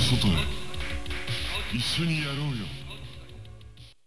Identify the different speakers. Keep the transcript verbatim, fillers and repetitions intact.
Speaker 1: 外へ一緒にやろうよ。